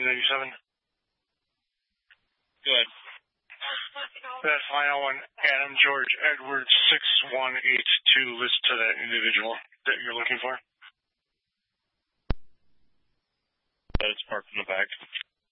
97. Go ahead. That final one, Adam George Edwards 6182, list to that individual that you're looking for. That it's parked in the back.